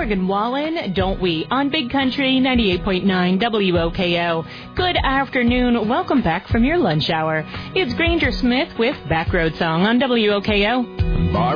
Morgan Wallen, Don't We, on Big Country 98.9 WOKO. Good afternoon. Welcome back from your lunch hour. It's Granger Smith with Backroad Song on WOKO.